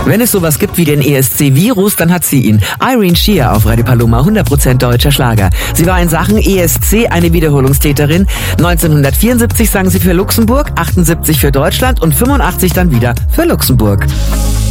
Wenn es sowas gibt wie den ESC-Virus, dann hat sie ihn. Irene Shear auf Radio Paloma, 100% deutscher Schlager. Sie war in Sachen ESC eine Wiederholungstäterin. 1974 sang sie für Luxemburg, 78 für Deutschland und 85 dann wieder für Luxemburg.